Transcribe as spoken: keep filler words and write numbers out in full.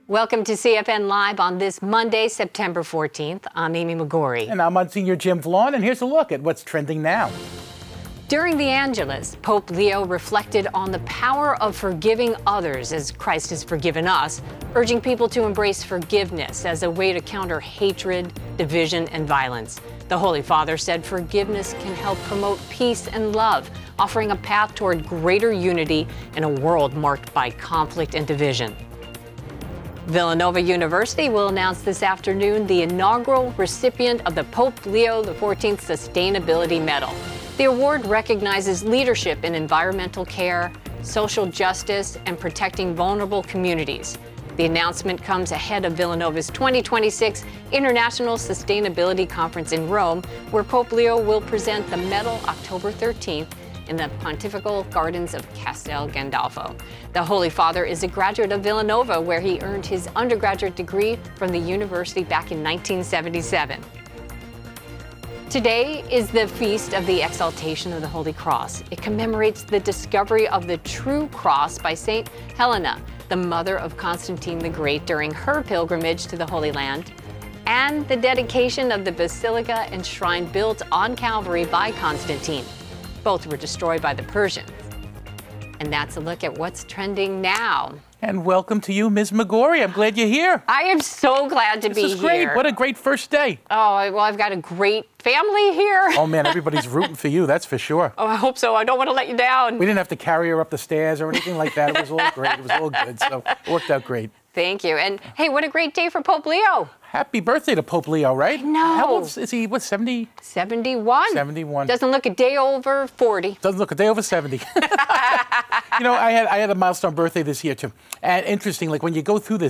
Welcome to C F N Live on this Monday, September fourteenth. I'm Amy McGorry. And I'm Monsignor Jim Vaughn, and here's a look at what's trending now. During the Angelus, Pope Leo reflected on the power of forgiving others as Christ has forgiven us, urging people to embrace forgiveness as a way to counter hatred, division, and violence. The Holy Father said forgiveness can help promote peace and love, offering a path toward greater unity in a world marked by conflict and division. Villanova University will announce this afternoon the inaugural recipient of the Pope Leo the fourteenth Sustainability Medal. The award recognizes leadership in environmental care, social justice, and protecting vulnerable communities. The announcement comes ahead of Villanova's twenty twenty-six International Sustainability Conference in Rome, where Pope Leo will present the medal October thirteenth in the Pontifical Gardens of Castel Gandolfo. The Holy Father is a graduate of Villanova, where he earned his undergraduate degree from the university back in nineteen seventy-seven. Today is the Feast of the Exaltation of the Holy Cross. It commemorates the discovery of the true cross by Saint Helena, the mother of Constantine the Great, during her pilgrimage to the Holy Land, and the dedication of the basilica and shrine built on Calvary by Constantine. Both were destroyed by the Persians. And that's a look at what's trending now. And welcome to you, Miz McGorry. I'm glad you're here. I am so glad to this be here. This is great. What a great first day. Oh, well, I've got a great family here. Oh, man, everybody's rooting for you, that's for sure. Oh, I hope so. I don't want to let you down. We didn't have to carry her up the stairs or anything like that. It was all great. It was all good, so it worked out great. Thank you. And, hey, what a great day for Pope Leo. Happy birthday to Pope Leo, right? I know. How old is he? What, seventy? seventy-one. seventy-one. Doesn't look a day over forty. Doesn't look a day over seventy. You know, I had I had a milestone birthday this year, too. And interesting, like when you go through this,